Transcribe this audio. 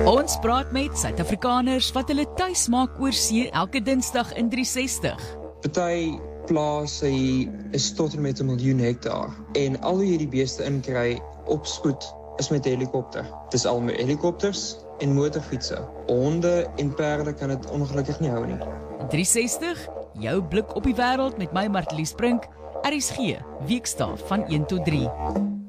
Ons praat met Suid-Afrikaners wat hulle tuis maak oor see elke Dinsdag in 360. Party plaas is tot en met 1 miljoen hektaar en al hoe jy die beeste inkry op spoed is met helikopter. Dis al met helikopters en motorfietse. Honde en perde kan dit ongelukkig nie hou nie. 360, jou blik op die wêreld met my Martelies Brink, RSG, weekstaaf van 1 tot 3.